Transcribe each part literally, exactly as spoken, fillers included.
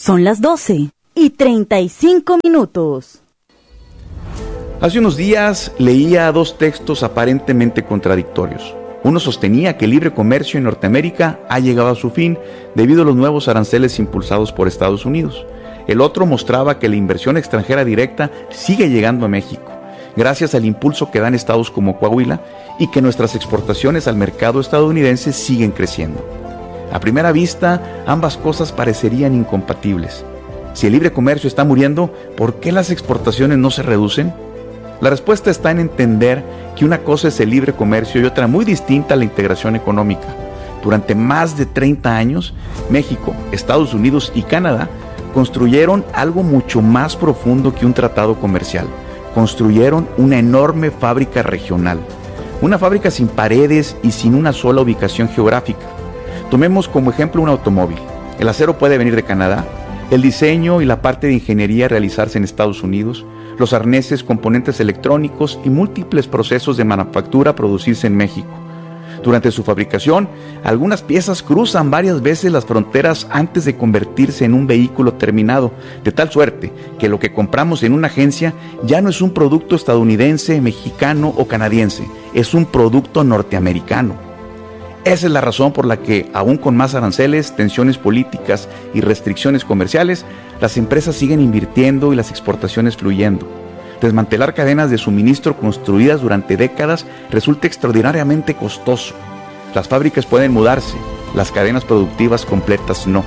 Son las doce y treinta y cinco minutos. Hace unos días leía dos textos aparentemente contradictorios. Uno sostenía que el libre comercio en Norteamérica ha llegado a su fin debido a los nuevos aranceles impulsados por Estados Unidos. El otro mostraba que la inversión extranjera directa sigue llegando a México, gracias al impulso que dan estados como Coahuila, y que nuestras exportaciones al mercado estadounidense siguen creciendo. A primera vista, ambas cosas parecerían incompatibles. Si el libre comercio está muriendo, ¿por qué las exportaciones no se reducen? La respuesta está en entender que una cosa es el libre comercio y otra muy distinta la integración económica. Durante más de treinta años, México, Estados Unidos y Canadá construyeron algo mucho más profundo que un tratado comercial. Construyeron una enorme fábrica regional. Una fábrica sin paredes y sin una sola ubicación geográfica. Tomemos como ejemplo un automóvil. El acero puede venir de Canadá, el diseño y la parte de ingeniería realizarse en Estados Unidos, los arneses, componentes electrónicos y múltiples procesos de manufactura producirse en México. Durante su fabricación, algunas piezas cruzan varias veces las fronteras antes de convertirse en un vehículo terminado, de tal suerte que lo que compramos en una agencia ya no es un producto estadounidense, mexicano o canadiense, es un producto norteamericano. Esa es la razón por la que, aún con más aranceles, tensiones políticas y restricciones comerciales, las empresas siguen invirtiendo y las exportaciones fluyendo. Desmantelar cadenas de suministro construidas durante décadas resulta extraordinariamente costoso. Las fábricas pueden mudarse, las cadenas productivas completas no.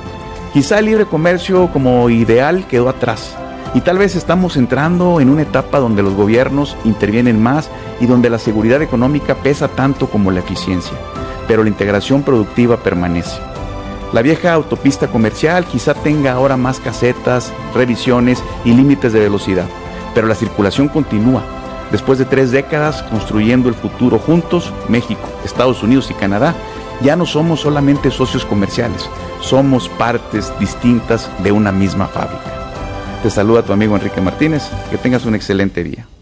Quizá el libre comercio como ideal quedó atrás, y tal vez estamos entrando en una etapa donde los gobiernos intervienen más y donde la seguridad económica pesa tanto como la eficiencia. Pero la integración productiva permanece. La vieja autopista comercial quizá tenga ahora más casetas, revisiones y límites de velocidad, pero la circulación continúa. Después de tres décadas construyendo el futuro juntos, México, Estados Unidos y Canadá, ya no somos solamente socios comerciales, somos partes distintas de una misma fábrica. Te saluda tu amigo Enrique Martínez, que tengas un excelente día.